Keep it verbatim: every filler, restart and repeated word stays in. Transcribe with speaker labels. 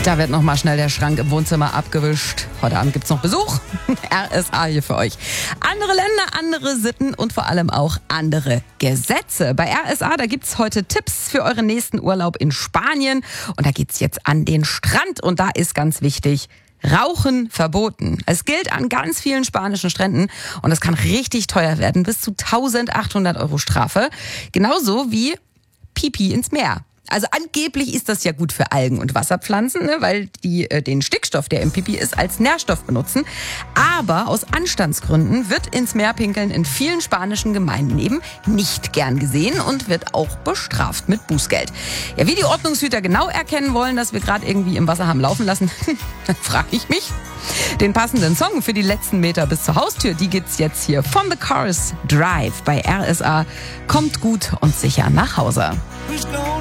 Speaker 1: Da wird nochmal schnell der Schrank im Wohnzimmer abgewischt. Heute Abend gibt's noch Besuch. R S A hier für euch. Andere Länder, andere Sitten und vor allem auch andere Gesetze. Bei R S A, da gibt's heute Tipps für euren nächsten Urlaub in Spanien. Und da geht's jetzt an den Strand. Und da ist ganz wichtig: Rauchen verboten. Es gilt an ganz vielen spanischen Stränden und das kann richtig teuer werden, bis zu eintausendachthundert Euro Strafe. Genauso wie Pipi ins Meer. Also angeblich ist das ja gut für Algen und Wasserpflanzen, ne, weil die äh, den Stickstoff, der im Pipi ist, als Nährstoff benutzen. Aber aus Anstandsgründen wird ins Meer pinkeln in vielen spanischen Gemeinden eben nicht gern gesehen und wird auch bestraft mit Bußgeld. Ja, wie die Ordnungshüter genau erkennen wollen, dass wir gerade irgendwie im Wasser haben laufen lassen, dann frage ich mich. Den passenden Song für die letzten Meter bis zur Haustür, die gibt's jetzt hier von The Cars, Drive bei R S A. Kommt gut und sicher nach Hause.